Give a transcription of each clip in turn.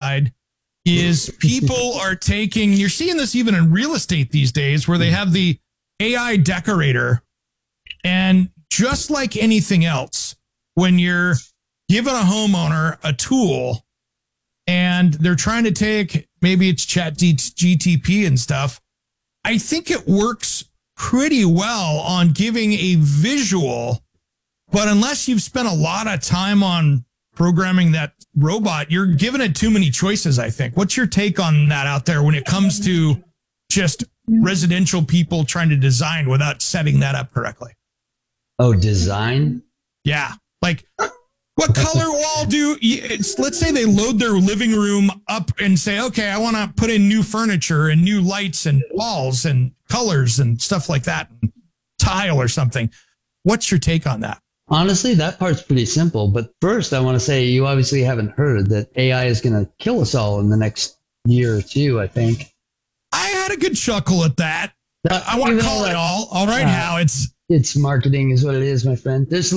side is people are taking, you're seeing this even in real estate these days where they have the AI decorator. And just like anything else, when you're giving a homeowner a tool and they're trying to take, maybe it's ChatGPT and stuff, I think it works pretty well on giving a visual, but unless you've spent a lot of time on programming that robot, you're giving it too many choices, I think. What's your take on that out there when it comes to just residential people trying to design without setting that up correctly? Oh, design? Yeah. Like, what color wall let's say they load their living room up and say, okay, I want to put in new furniture and new lights and walls and colors and stuff like that, tile or something. What's your take on that? Honestly, that part's pretty simple. But first, I want to say you obviously haven't heard that AI is going to kill us all in the next year or two, I think. I had a good chuckle at that. I want to call it all right now. It's marketing is what it is, my friend. There's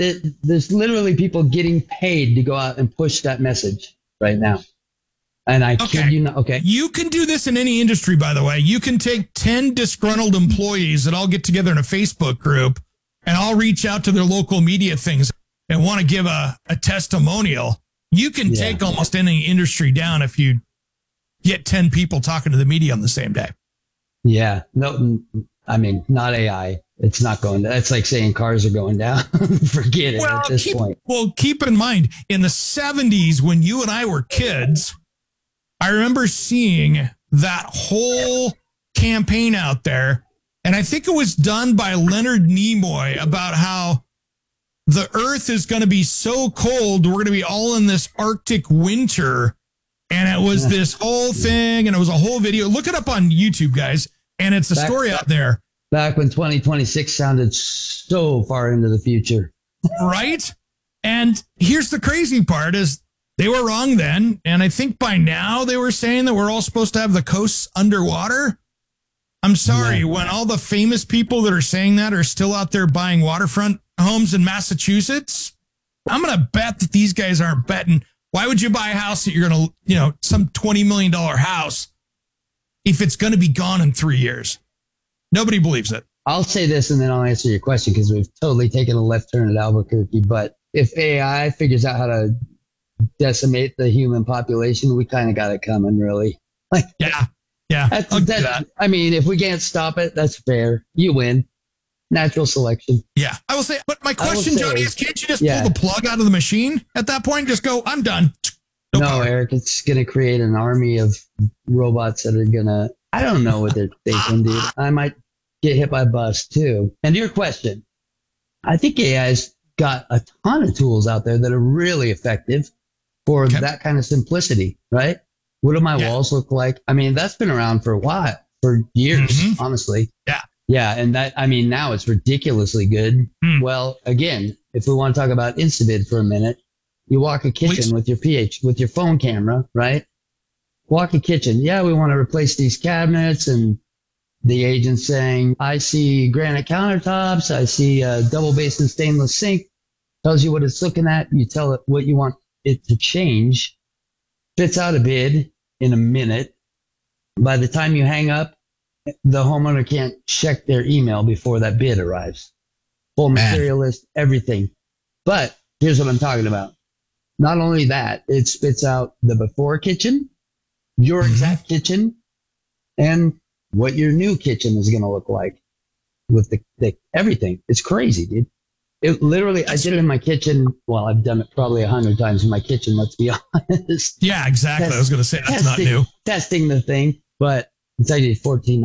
literally people getting paid to go out and push that message right now. And I kid you not. Okay. You can do this in any industry, by the way. You can take 10 disgruntled employees that all get together in a Facebook group and I'll reach out to their local media things and want to give a testimonial. You can take almost any industry down if you get 10 people talking to the media on the same day. Yeah. No, I mean, not AI. It's not going down. It's like saying cars are going down. Forget it at this point. Well, keep in mind, in the 70s, when you and I were kids, I remember seeing that whole campaign out there. And I think it was done by Leonard Nimoy about how the earth is going to be so cold. We're going to be all in this Arctic winter. And it was this whole thing. And it was a whole video. Look it up on YouTube, guys. And it's a story out there. Back when 2026 sounded so far into the future. Right? And here's the crazy part is they were wrong then. And I think by now they were saying that we're all supposed to have the coasts underwater. I'm sorry, when all the famous people that are saying that are still out there buying waterfront homes in Massachusetts, I'm going to bet that these guys aren't betting. Why would you buy a house that you're going to, some $20 million house if it's going to be gone in 3 years? Nobody believes it. I'll say this and then I'll answer your question because we've totally taken a left turn at Albuquerque. But if AI figures out how to decimate the human population, we kind of got it coming, really. Yeah. I mean, if we can't stop it, that's fair. You win. Natural selection. Yeah. I will say, but my question, Johnny, is can't you just pull the plug out of the machine at that point? Just go, I'm done. No, Eric, it's going to create an army of robots that are going to, I don't know what they're thinking, dude. I might get hit by a bus too. And your question, I think AI's got a ton of tools out there that are really effective for that kind of simplicity, right? What do my walls look like? I mean, that's been around for a while, for years, honestly. Yeah. Yeah. And that, I mean, now it's ridiculously good. Well, again, if we want to talk about Instavid for a minute, you walk a kitchen with your phone camera, right? Walk a kitchen. Yeah, we want to replace these cabinets, and the agent's saying, I see granite countertops. I see a double basin stainless sink. Tells you what it's looking at. You tell it what you want it to change. Spits out a bid in a minute. By the time you hang up, the homeowner can't check their email before that bid arrives. Full material list, everything. But here's what I'm talking about. Not only that, it spits out the before kitchen, your exact kitchen, and what your new kitchen is going to look like with the everything. It's crazy, dude. It literally, I did it in my kitchen. Well, I've done it probably 100 times in my kitchen, let's be honest. Yeah, exactly. I was going to say that's not new. Testing the thing, but it's actually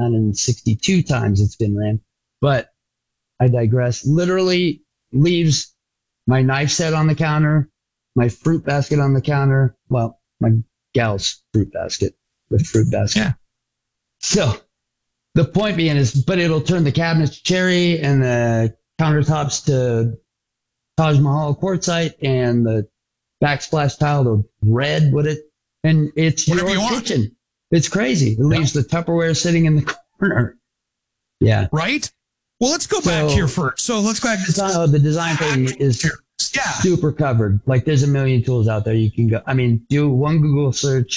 1,462 times it's been ran. But I digress. Literally leaves my knife set on the counter, my fruit basket on the counter. Well, my gal's fruit basket with fruit basket. Yeah. So the point being is, but it'll turn the cabinets cherry and the countertops to Taj Mahal quartzite and the backsplash tile to red with it. And it's your kitchen. It's crazy. It leaves the Tupperware sitting in the corner. Yeah. Right? Well, let's go back here first. So let's go back to the design thing is super covered. Like there's a million tools out there you can go. I mean, do one Google search